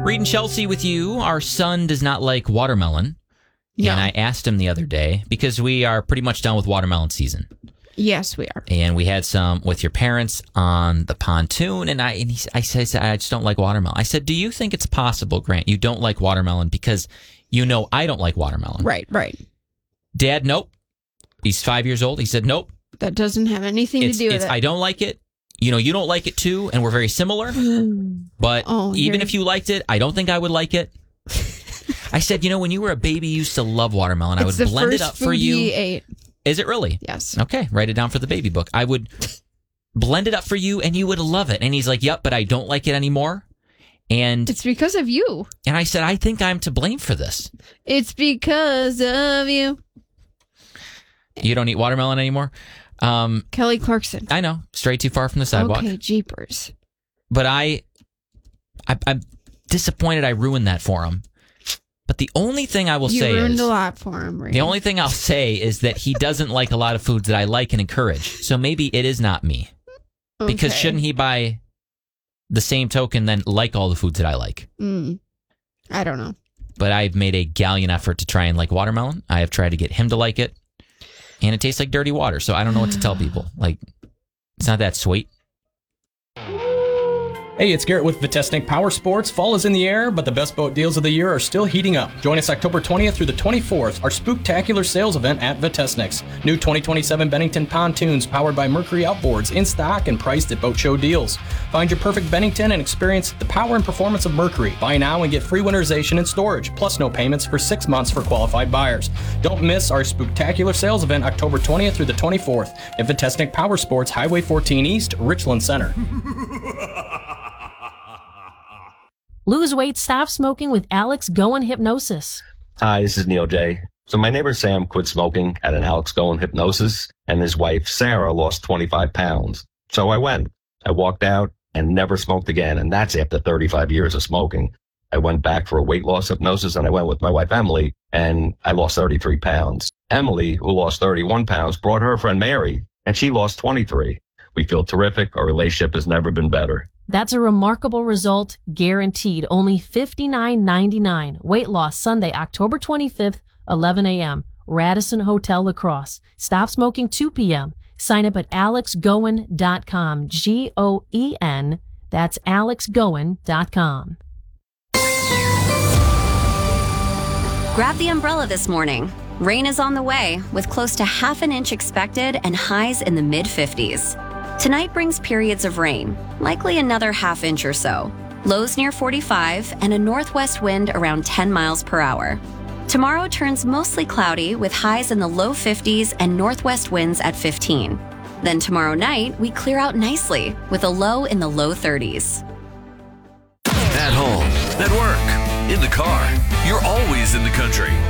Reading Chelsea with you. Our son does not like watermelon. No. And I asked him the other day, because we are pretty much done with watermelon season. Yes, we are. And we had some with your parents on the pontoon. And I said, I just don't like watermelon. I said, do you think it's possible, Grant, you don't like watermelon because you know I don't like watermelon? Right. Dad, nope. He's 5 years old. He said, nope. That doesn't have anything to do with it. I don't like it. You know, you don't like it too, and we're very similar. But even if you liked it, I don't think I would like it. I said, when you were a baby, you used to love watermelon. I would blend it up for you. He ate. Is it really? Yes. Okay, write it down for the baby book. I would blend it up for you, and you would love it. And he's like, yep, but I don't like it anymore. And it's because of you. And I said, I think I'm to blame for this. It's because of you. You don't eat watermelon anymore? Kelly Clarkson. I know. Straight too far from the sidewalk. Okay, jeepers. But I'm disappointed I ruined that for him. But the only thing I will say is... You ruined a lot for him, Ray. The only thing I'll say is that he doesn't like a lot of foods that I like and encourage. So maybe it is not me. Okay. Because shouldn't he, by the same token, then like all the foods that I like? I don't know. But I've made a gallant effort to try and like watermelon. I have tried to get him to like it. And it tastes like dirty water, so I don't know what to tell people. Like, it's not that sweet. Hey, it's Garrett with Vitesnik Power Sports. Fall is in the air, but the best boat deals of the year are still heating up. Join us October 20th through the 24th, our spooktacular sales event at Vitesnik's. New 2027 Bennington pontoons powered by Mercury Outboards in stock and priced at Boat Show deals. Find your perfect Bennington and experience the power and performance of Mercury. Buy now and get free winterization and storage, plus no payments for 6 months for qualified buyers. Don't miss our spooktacular sales event October 20th through the 24th at Vitesnik Power Sports, Highway 14 East, Richland Center. Lose weight, stop smoking with Alex Goen Hypnosis. Hi, this is Neil J. So my neighbor Sam quit smoking at an Alex Goen Hypnosis, and his wife Sarah lost 25 pounds. So I went. I walked out and never smoked again, and that's after 35 years of smoking. I went back for a weight loss hypnosis, and I went with my wife Emily, and I lost 33 pounds. Emily, who lost 31 pounds, brought her friend Mary, and she lost 23. We feel terrific. Our relationship has never been better. That's a remarkable result, guaranteed. Only $59.99. Weight loss Sunday, October 25th, 11 a.m. Radisson Hotel La Crosse. Stop smoking 2 p.m. Sign up at alexgoen.com. G-O-E-N. That's alexgoen.com. Grab the umbrella this morning. Rain is on the way, with close to half an inch expected and highs in the mid-50s. Tonight brings periods of rain, likely another half inch or so. Lows near 45 and a northwest wind around 10 miles per hour. Tomorrow turns mostly cloudy with highs in the low 50s and northwest winds at 15. Then tomorrow night, we clear out nicely with a low in the low 30s. At home, at work, in the car, you're always in the country.